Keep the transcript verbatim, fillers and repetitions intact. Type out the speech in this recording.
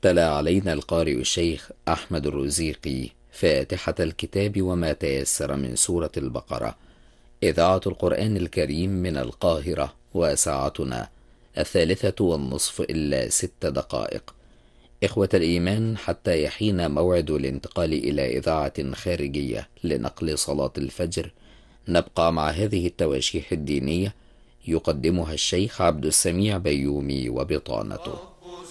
تلا علينا القارئ الشيخ أحمد الرزيقي فاتحة الكتاب وما تيسر من سورة البقرة. إذاعة القرآن الكريم من القاهرة، وساعتنا الثالثة والنصف إلا ست دقائق. إخوة الإيمان، حتى يحين موعد الانتقال إلى إذاعة خارجية لنقل صلاة الفجر، نبقى مع هذه التواشيح الدينية يقدمها الشيخ عبد السميع بيومي وبطانته.